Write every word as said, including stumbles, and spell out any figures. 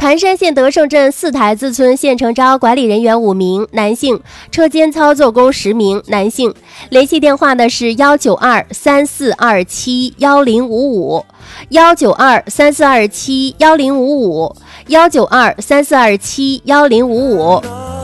盘山县德胜镇四台子村现承招管理人员五名男性，车间操作工十名男性。联系电话呢是幺九二三四二七幺零五五，幺九二三四二七幺零五五，幺九二三四二七幺零五五。